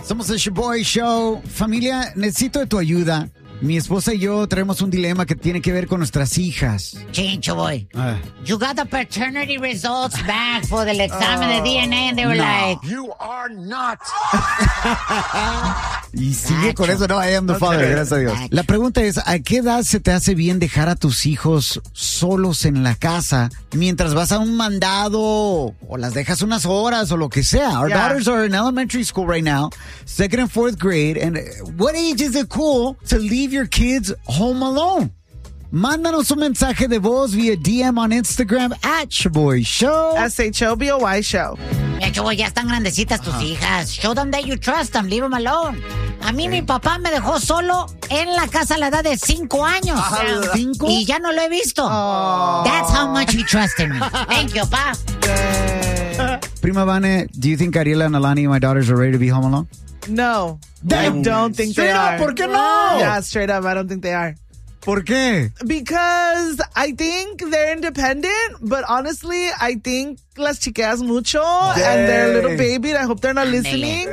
Somos el Shaboy Show. Familia, necesito de tu ayuda. Mi esposa y yo traemos un dilema que tiene que ver con nuestras hijas. Chincho, boy. You got the paternity results back for the examen de DNA and they were like... You are not. Y sigue con eso, no, I am the father, gracias a Dios. La pregunta es, ¿a qué edad se te hace bien dejar a tus hijos solos en la casa mientras vas a un mandado o las dejas unas horas o lo que sea? Our daughters are in elementary school right now, 2nd and 4th grade, and what age is it cool to leave your kids home alone? Mándanos un mensaje de voz vía DM on Instagram at Shaboy Show. SHOBOY Show. Chaboy, ya están grandecitas tus hijas. Show them that you trust them. Leave them alone. A mí mi papá me dejó solo en la casa a la edad de 5 años. ¿5? Y ya no lo he visto. That's how much he trusted me. Thank you, pa. Prima Vane, do you think Ariela and Alani, my daughters, are ready to be home alone? No. I don't think they are. ¿Por qué no? Yeah, straight up, I don't think they are. ¿Por qué? Because I think they're independent, but honestly, I think las chiqueas mucho and they're a little baby. I hope they're not listening.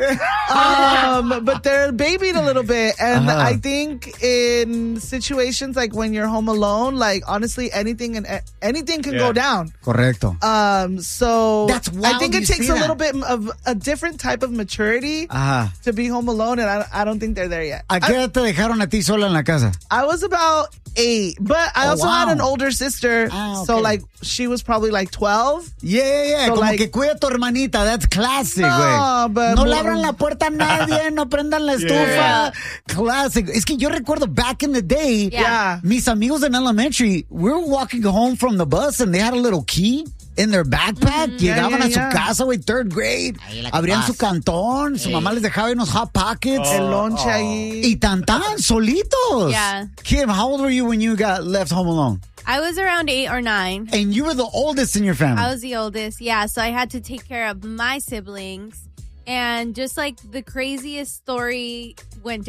But they're babied a little bit. And I think in situations like when you're home alone, like honestly, anything can go down. Correcto. So That's wild I think you it takes say a little that. bit of a different type of maturity to be home alone, and I don't think they're there yet. ¿A qué edad te dejaron a ti sola en la casa? I was about 8, but I also had an older sister, so okay. like she was probably like 12. Yeah. So Como like, que cuida a tu hermanita. That's classic, güey. No, but No le abran la puerta a nadie, no prendan la estufa. Yeah. Classic. Es que yo recuerdo back in the day, Yeah. mis amigos in elementary, we were walking home from the bus and they had a little key in their backpack. Llegaban a su casa, güey, 3rd grade. Abrían su cantón, su mamá les dejaba unos hot pockets. El lonche ahí. Y tan solitos. Yeah. Kim, how old were you when you got left home alone? I was around 8 or 9. And you were the oldest in your family. I was the oldest, yeah. So I had to take care of my siblings. And just like the craziest story went